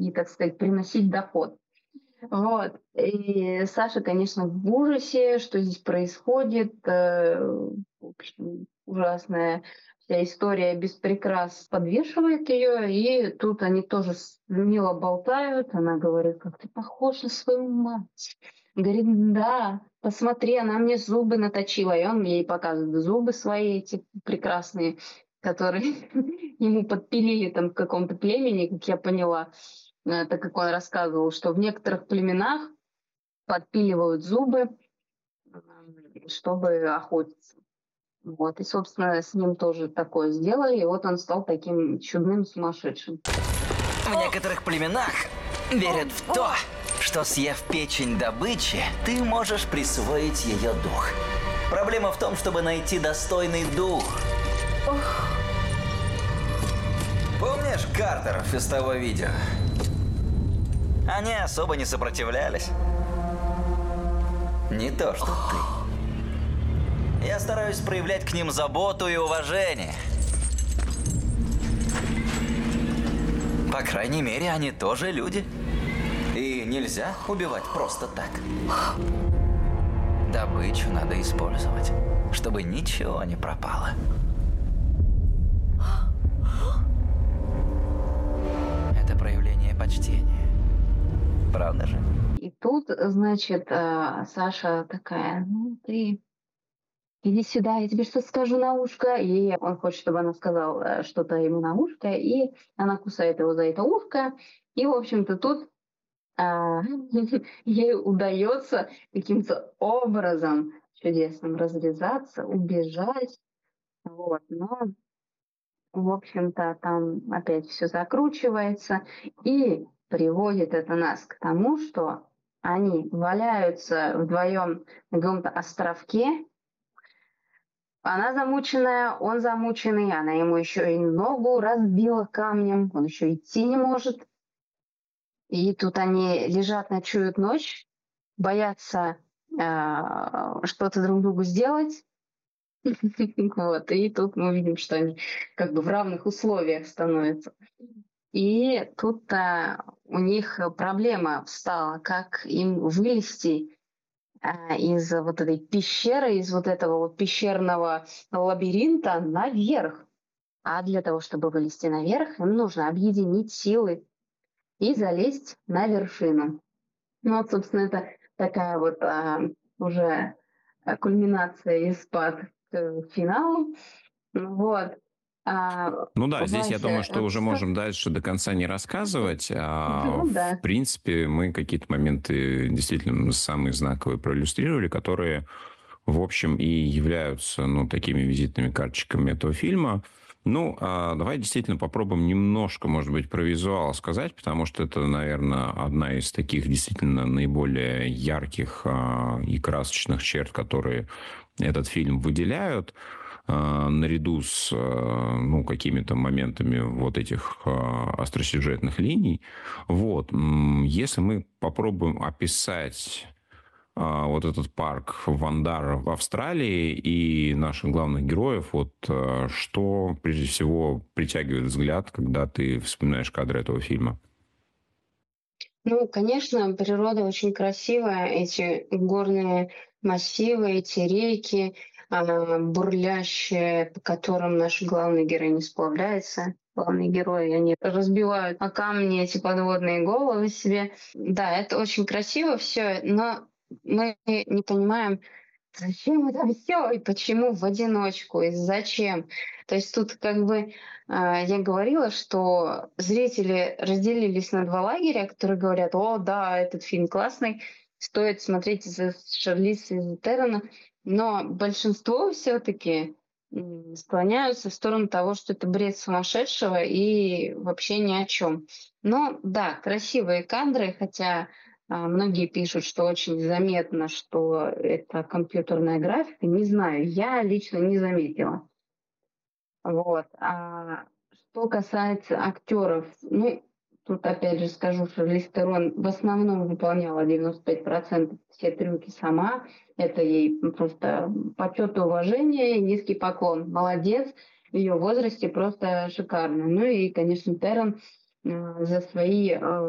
деньги, так сказать, приносить доход. Вот. И Саша, конечно, в ужасе, что здесь происходит. В общем, ужасная вся история без прикрас подвешивает ее, и тут они тоже мило болтают. Она говорит, как ты похож на свою мать. Говорит, да, посмотри, она мне зубы наточила. И он ей показывает зубы свои эти прекрасные, которые ему подпилили там в каком-то племени, как я поняла, так как он рассказывал, что в некоторых племенах подпиливают зубы, чтобы охотиться. Вот. И, собственно, с ним тоже такое сделали, и вот он стал таким чудным сумасшедшим. В некоторых племенах верят в то, что, съев печень добычи, ты можешь присвоить ее дух. Проблема в том, чтобы найти достойный дух. Помнишь Картеров из того видео? Они особо не сопротивлялись. Не то, что ты. Я стараюсь проявлять к ним заботу и уважение. По крайней мере, они тоже люди. И нельзя убивать просто так. Добычу надо использовать, чтобы ничего не пропало. Это проявление почтения. Правда же? И тут, значит, Саша такая, ну ты иди сюда, я тебе что-то скажу на ушко. И он хочет, чтобы она сказала что-то ему на ушко, и она кусает его за это ушко. И, в общем-то, тут ей удается каким-то образом чудесным развязаться, убежать. Вот. Но, в общем-то, там опять все закручивается. И приводит это нас к тому, что они валяются вдвоем на каком-то островке. Она замученная, он замученный, она ему еще и ногу разбила камнем, он еще идти не может. И тут они лежат, ночуют ночь, боятся что-то друг другу сделать. Вот. И тут мы видим, что они как бы в равных условиях становятся. И тут у них проблема встала, как им вылезти из вот этой пещеры, из вот этого вот пещерного лабиринта наверх. А для того, чтобы вылезти наверх, им нужно объединить силы и залезть на вершину. Ну вот, собственно, это такая вот уже кульминация и спад к финалу. Вот. Ну да, здесь я Вася, думаю, что уже можем дальше до конца не рассказывать. Ну да. В принципе, мы какие-то моменты действительно самые знаковые проиллюстрировали, которые, в общем, и являются, ну, такими визитными карточками этого фильма. Ну, давай действительно попробуем немножко, может быть, про визуал сказать, потому что это, наверное, одна из таких действительно наиболее ярких и красочных черт, которые этот фильм выделяют, наряду с, ну, какими-то моментами вот этих остросюжетных линий. Вот. Если мы попробуем описать вот этот парк Вандар в Австралии и наших главных героев, вот что прежде всего притягивает взгляд, когда ты вспоминаешь кадры этого фильма? Ну, конечно, природа очень красивая. Эти горные массивы, эти реки, бурлящие, по которым наши главные герои сплавляются. Главные герои, они разбивают о камни эти подводные головы себе. Да, это очень красиво все, но мы не понимаем, зачем это все и почему в одиночку и зачем. То есть тут как бы я говорила, что зрители разделились на два лагеря, которые говорят, о, да, этот фильм классный, стоит смотреть из-за Шарлиз Террона, но большинство все-таки склоняются в сторону того, что это бред сумасшедшего и вообще ни о чем. Но да, красивые кадры, хотя многие пишут, что очень заметно, что это компьютерная графика. Не знаю, я лично не заметила. Вот. А что касается актеров, ну, тут опять же скажу, что Шарлиз Терон в основном выполняла 95% все трюки сама. Это ей просто почет и уважение, и низкий поклон. Молодец, в ее возрасте просто шикарно. Ну и, конечно, Терон за свои